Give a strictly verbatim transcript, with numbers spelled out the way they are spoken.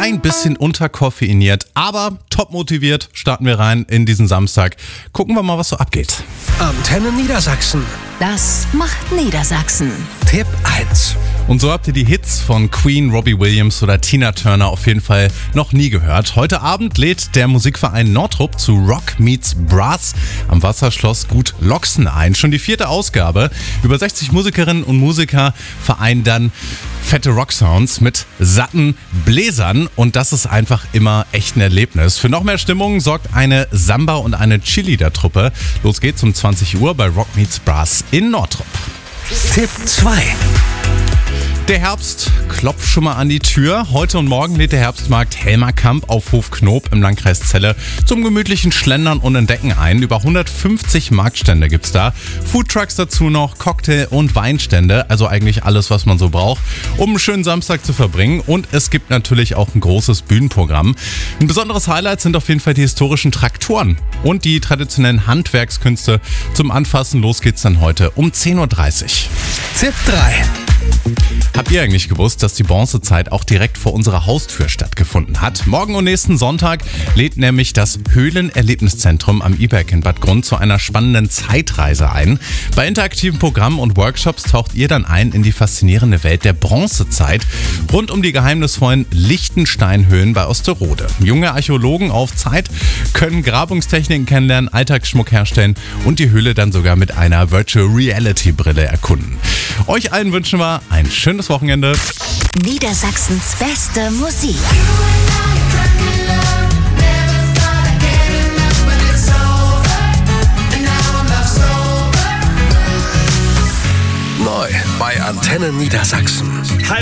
klein bisschen unterkoffeiniert, aber top motiviert starten wir rein in diesen Samstag. Gucken wir mal, was so abgeht. Antenne Niedersachsen. Das macht Niedersachsen. Tipp eins. Und so habt ihr die Hits von Queen, Robbie Williams oder Tina Turner auf jeden Fall noch nie gehört. Heute Abend lädt der Musikverein Nortrup zu Rock Meets Brass am Wasserschloss Gut Loxen ein. Schon die vierte Ausgabe. Über sechzig Musikerinnen und Musiker vereinen dann fette Rocksounds mit satten Bläsern und das ist einfach immer echt ein Erlebnis. Für noch mehr Stimmung sorgt eine Samba- und eine Cheerleader-Truppe. Los geht's um zwanzig Uhr bei Rock Meets Brass in Nortrup. Tipp zwei. Der Herbst klopft schon mal an die Tür. Heute und morgen lädt der Herbstmarkt Helmerkamp auf Hof Knob im Landkreis Celle zum gemütlichen Schlendern und Entdecken ein. Über hundertfünfzig Marktstände gibt's da. Foodtrucks dazu noch, Cocktail- und Weinstände. Also eigentlich alles, was man so braucht, um einen schönen Samstag zu verbringen. Und es gibt natürlich auch ein großes Bühnenprogramm. Ein besonderes Highlight sind auf jeden Fall die historischen Traktoren und die traditionellen Handwerkskünste zum Anfassen. Los geht's dann heute um zehn Uhr dreißig. Tipp drei. Habt ihr eigentlich gewusst, dass die Bronzezeit auch direkt vor unserer Haustür stattgefunden hat? Morgen und nächsten Sonntag lädt nämlich das Höhlenerlebniszentrum am E-Berg in Bad Grund zu einer spannenden Zeitreise ein. Bei interaktiven Programmen und Workshops taucht ihr dann ein in die faszinierende Welt der Bronzezeit rund um die geheimnisvollen Lichtensteinhöhlen bei Osterode. Junge Archäologen auf Zeit können Grabungstechniken kennenlernen, Alltagsschmuck herstellen und die Höhle dann sogar mit einer Virtual Reality Brille erkunden. Euch allen wünschen wir ein schönes Wochenende. Niedersachsens beste Musik. Neu bei Antenne Niedersachsen.